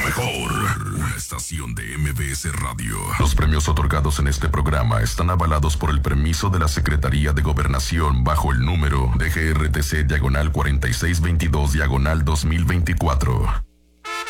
mejor estación de MBS Radio. Los premios otorgados en este programa están avalados por el permiso de la Secretaría de Gobernación bajo el número DGRTC /4622/2024.